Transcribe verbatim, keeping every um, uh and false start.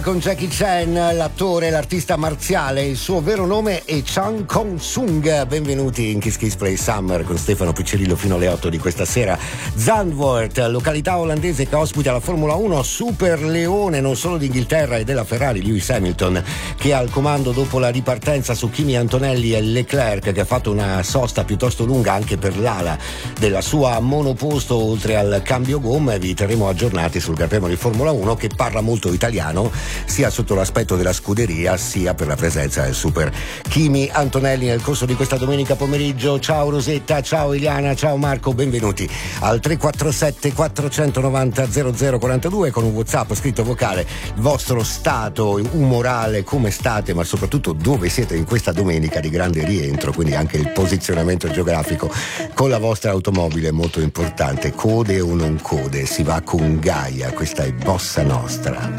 Con Jackie Chan, l'attore, l'artista marziale, il suo vero nome è Chan Kong Sung. Benvenuti in Kiss Kiss Play Summer con Stefano Piccirillo fino alle otto di questa sera. Zandvoort, località olandese che ospita la Formula uno, Super Leone non solo d'Inghilterra e della Ferrari, Lewis Hamilton, che è al comando dopo la ripartenza su Kimi Antonelli e Leclerc, che ha fatto una sosta piuttosto lunga anche per l'ala della sua monoposto oltre al cambio gomme. Vi terremo aggiornati sul Gran Premio di Formula uno, che parla molto italiano sia sotto l'aspetto della scuderia sia per la presenza del super Kimi Antonelli nel corso di questa domenica pomeriggio. Ciao Rosetta, ciao Eliana, ciao Marco, benvenuti al tre quattro sette quattrocentonovanta zero zero quarantadue con un WhatsApp scritto vocale, il vostro stato umorale, come state, ma soprattutto dove siete in questa domenica di grande rientro, quindi anche il posizionamento geografico con la vostra automobile è molto importante. Code o non code, si va con Gaia, questa è Bossa Nostra.